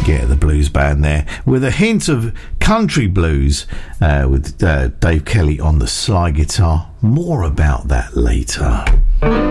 get the blues band there with a hint of country blues with Dave Kelly on the slide guitar. More about that later.